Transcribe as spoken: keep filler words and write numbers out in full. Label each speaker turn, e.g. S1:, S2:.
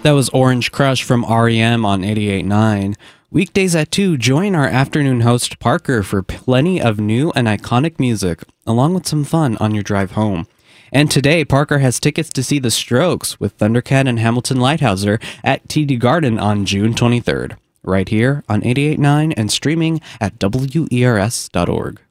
S1: That was Orange Crush from R E M on eighty-eight point nine. Weekdays at two, join our afternoon host Parker for plenty of new and iconic music, along with some fun on your drive home. And today, Parker has tickets to see The Strokes with Thundercat and Hamilton Lighthouser at T D Garden on June twenty-third, right here on eighty-eight point nine and streaming at W E R S dot org.